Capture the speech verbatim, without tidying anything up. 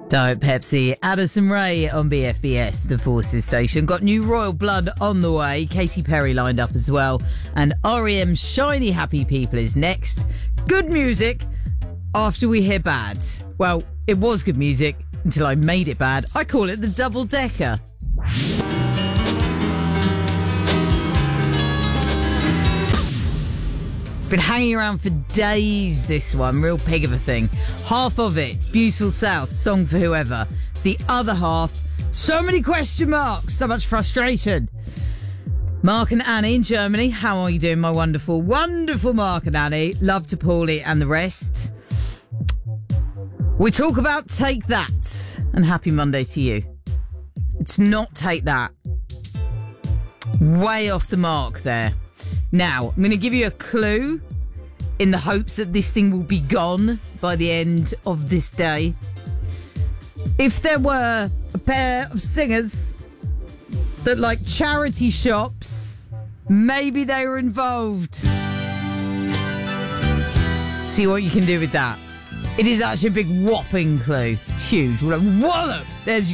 Diet Pepsi, Addison Rae on B F B S, the Forces station. Got new Royal Blood on the way. Katy Perry lined up as well. And R E M's Shiny Happy People is next. Good music after we hear bad. Well, it was good music until I made it bad. I call it the double decker. It's been hanging around for days, this one. Real pig of a thing. Half of it, Beautiful South, Song for Whoever. The other half, so many question marks, so much frustration. Mark and Annie in Germany. How are you doing, my wonderful, wonderful Mark and Annie? Love to Paulie and the rest. We talk about Take That. And happy Monday to you. It's not Take That. Way off the mark there. Now, I'm going to give you a clue in the hopes that this thing will be gone by the end of this day. If there were a pair of singers that like charity shops, maybe they were involved. See what you can do with that. It is actually a big whopping clue. It's huge. What a wallop. There's